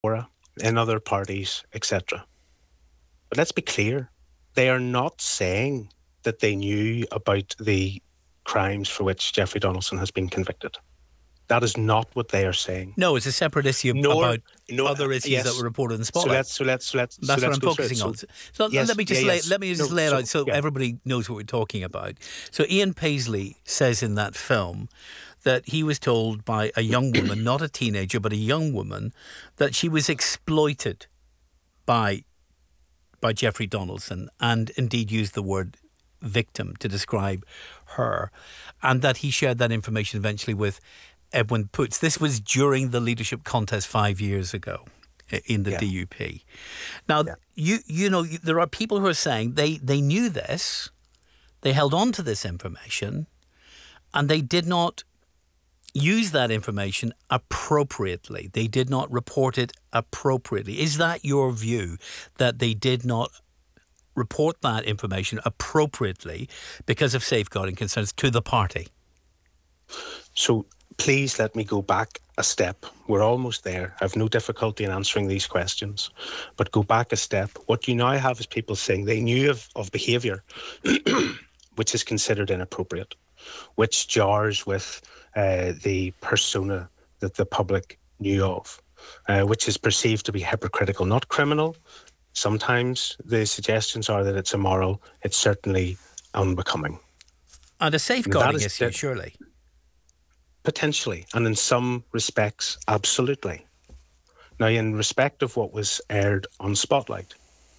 fora, in other parties, etc. But let's be clear, they are not saying that they knew about the crimes for which Jeffrey Donaldson has been convicted. That is not what they are saying. No, it's a separate issue Nor, about no, other issues that were yes. reported in the So spotlight. let's so let's so let's so That's what let's I'm go through it. focusing on. So So let yes, me yeah, just yes. let me No, lay it so out so yeah. everybody knows what we're talking about. So Ian Paisley says in that film that he was told by a young woman, not a teenager, but a young woman, that she was exploited by Jeffrey Donaldson, and indeed used the word victim to describe her, and that he shared that information eventually with Edwin Poots. This was during the leadership contest 5 years ago in the Yeah. DUP. Now, Yeah. you know, there are people who are saying they knew this, they held on to this information, and they did not use that information appropriately. They did not report it appropriately. Is that your view, that they did not report that information appropriately because of safeguarding concerns to the party? So please let me go back a step. We're almost there. I have no difficulty in answering these questions. But go back a step. What you now have is people saying they knew of behaviour which is considered inappropriate, which jars with the persona that the public knew of, which is perceived to be hypocritical, not criminal. Sometimes the suggestions are that it's immoral. It's certainly unbecoming. And a Now, that safeguarding is issue, surely. potentially, and in some respects, absolutely. Now, in respect of what was aired on Spotlight,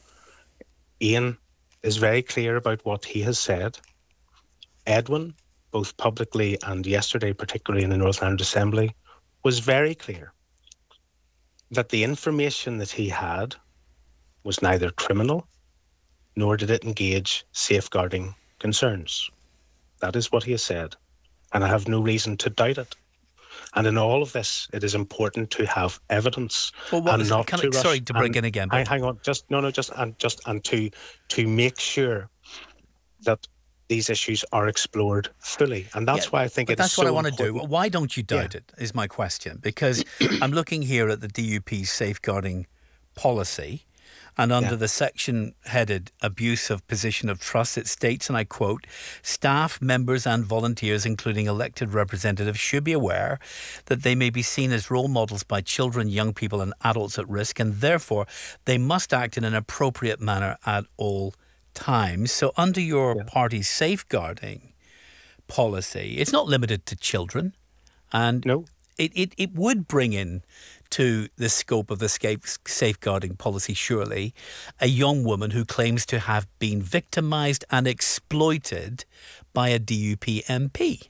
Ian is very clear about what he has said. Edwin, both publicly and yesterday, particularly in the Northern Ireland Assembly, was very clear that the information that he had was neither criminal nor did it engage safeguarding concerns. That is what he has said, and I have no reason to doubt it. And in all of this, it is important to have evidence Well, what and was? not Can I, to sorry rush. to break And in again, but hang on, just no, no, just to make sure that these issues are explored fully. And yeah, that's why I think but it is that's what I so want to do. important. Why don't you Yeah. doubt it? Is my question, because I'm looking here at the DUP's safeguarding policy. And under Yeah. the section headed Abuse of Position of Trust, it states, and I quote, staff, members, and volunteers, including elected representatives, should be aware that they may be seen as role models by children, young people, and adults at risk, and therefore they must act in an appropriate manner at all times. So, under your Yeah. party's safeguarding policy, it's not limited to children, and No. it would bring in to the scope of the safeguarding policy, surely, a young woman who claims to have been victimised and exploited by a DUP MP.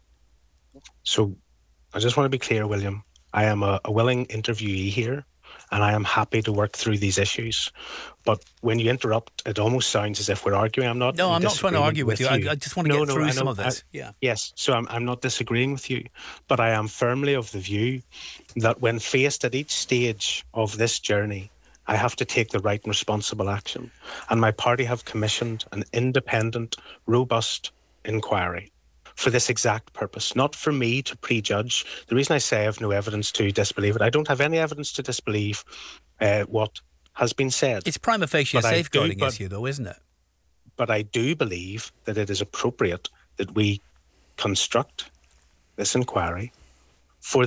So I just want to be clear, William. I am a willing interviewee here, and I am happy to work through these issues. But when you interrupt, it almost sounds as if we're arguing. I'm not No, in I'm not trying to disagreement argue with you. with you. I just want to No, get no, through I some know. of this. Yeah. Yes, so I'm not disagreeing with you, but I am firmly of the view that when faced at each stage of this journey, I have to take the right and responsible action. And my party have commissioned an independent, robust inquiry for this exact purpose, not for me to prejudge. The reason I say I have no evidence to disbelieve it, I don't have any evidence to disbelieve what has been said. It's prima facie a But I do, safeguarding issue, though, isn't it? but I do believe that it is appropriate that we construct this inquiry